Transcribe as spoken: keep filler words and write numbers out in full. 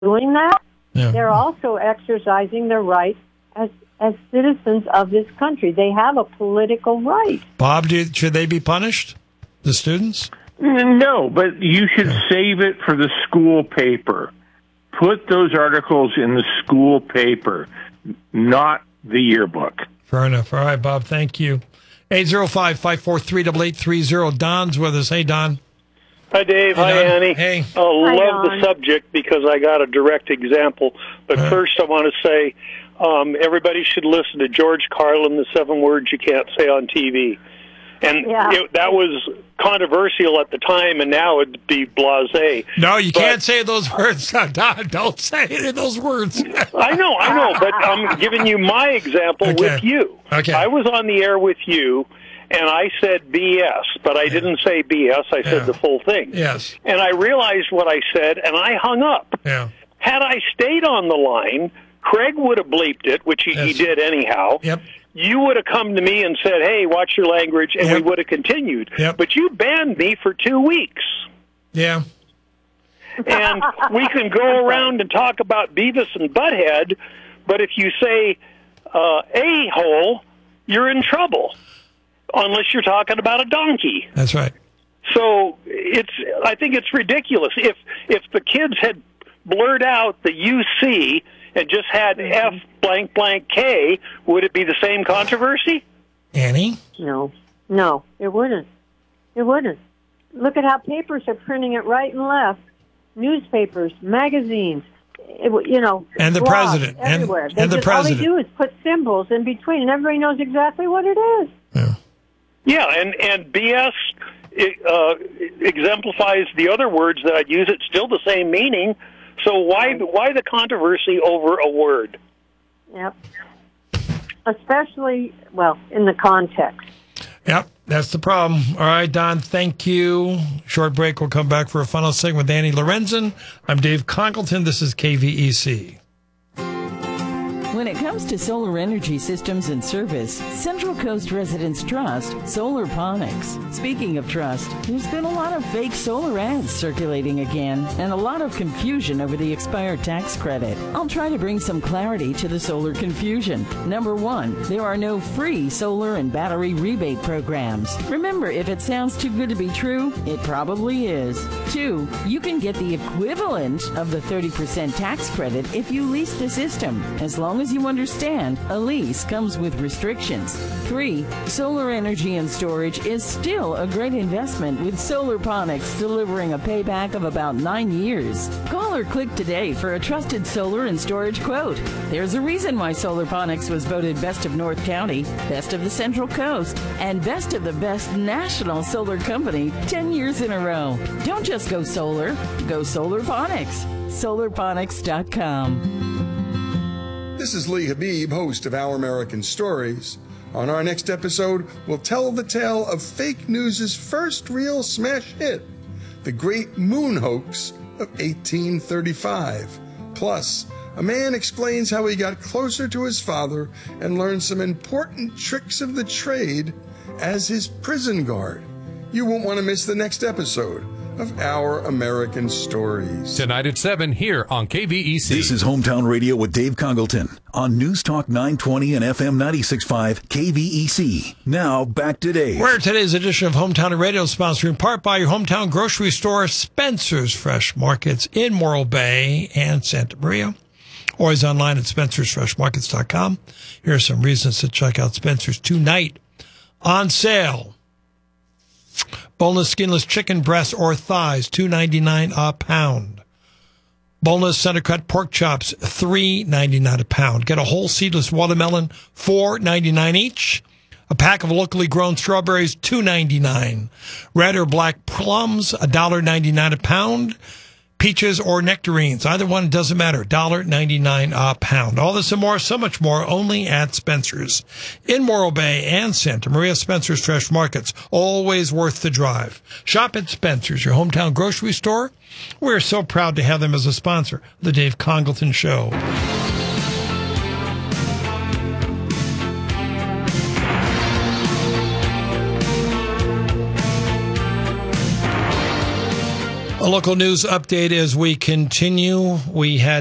doing that, Yeah. they're also exercising their right as as citizens of this country. They have a political right. Bob, do you, should they be punished, the students? No, but you should Yeah. save it for the school paper. Put those articles in the school paper, not the yearbook. Fair enough. All right, Bob, thank you. eight oh five, five four three, eight eight three oh. Don's with us. Hey, Don. Hi, Dave. Hey, Hi, Don. Annie. Hey. I Hi, love Don. the subject because I got a direct example. But Uh-huh. first, I want to say um, everybody should listen to George Carlin, The Seven Words You Can't Say on T V. And Yeah. it, that was controversial at the time, and now it'd be blasé. No, you But- can't say those words. Don, don't say any of those words. I know, I know, but I'm giving you my example Okay. with you. Okay. I was on the air with you, and I said B S, but I didn't say B S. I said Yeah. the full thing. Yes. And I realized what I said, and I hung up. Yeah. Had I stayed on the line, Craig would have bleeped it, which he, he Yes. did anyhow. Yep. You would have come to me and said, hey, watch your language, and Yep. we would have continued. Yep. But you banned me for two weeks. Yeah. And we can go around and talk about Beavis and Butthead, but if you say uh, a-hole, you're in trouble, unless you're talking about a donkey. That's right. So it's. I think it's ridiculous. If if the kids had blurred out the U C and just had F blank blank K, would it be the same controversy? Annie? No, no, it wouldn't. It wouldn't. Look at how papers are printing it right and left. Newspapers, magazines, it, you know, And the blogs, president. And- everywhere. They and the just, president. All they do is put symbols in between, and everybody knows exactly what it is. Yeah. Yeah, and and B S uh, exemplifies the other words that I'd use. It's still the same meaning. So why why the controversy over a word? Yep. Especially, well, in the context. Yep, that's the problem. All right, Don, thank you. Short break. We'll come back for a final segment with Annie Lorenzen. I'm Dave Congleton. This is K V E C. When it comes to solar energy systems and service, Central Coast Residents trust Solarponics. Speaking of trust, there's been a lot of fake solar ads circulating again and a lot of confusion over the expired tax credit. I'll try to bring some clarity to the solar confusion. Number one, there are no free solar and battery rebate programs. Remember, if it sounds too good to be true, it probably is. Two, you can get the equivalent of the thirty percent tax credit if you lease the system, as long as you understand a lease comes with restrictions. Three, solar energy and storage is still a great investment with Solarponics delivering a payback of about nine years. Call or click today for a trusted solar and storage quote. There's a reason why Solarponics was voted Best of North County, Best of the Central Coast, and Best of the Best National Solar Company ten years in a row. Don't just go solar, go Solarponics. Solarponics dot com. This is Lee Habib, host of Our American Stories. On our next episode, we'll tell the tale of fake news' first real smash hit, the Great Moon Hoax of eighteen thirty-five. Plus, a man explains how he got closer to his father and learned some important tricks of the trade as his prison guard. You won't want to miss the next episode of Our American Stories. Tonight at seven here on K V E C. This is Hometown Radio with Dave Congleton on News Talk nine twenty and F M ninety-six point five K V E C. Now back to Dave. Where today's edition of Hometown Radio is sponsored in part by your hometown grocery store, Spencer's Fresh Markets in Morro Bay and Santa Maria. Always online at spencers fresh markets dot com. Here are some reasons to check out Spencer's tonight. On sale. Boneless, skinless chicken breasts or thighs, two ninety-nine a pound. Boneless center cut pork chops, three ninety-nine a pound. Get a whole seedless watermelon, four ninety-nine each. A pack of locally grown strawberries, two ninety-nine. Red or black plums, one ninety-nine a pound. Peaches or nectarines, either one, doesn't matter. one ninety-nine a pound. All this and more, so much more, only at Spencer's. In Morro Bay and Santa Maria, Spencer's Fresh Markets, always worth the drive. Shop at Spencer's, your hometown grocery store. We're so proud to have them as a sponsor of the Dave Congleton Show. A local news update as we continue. We had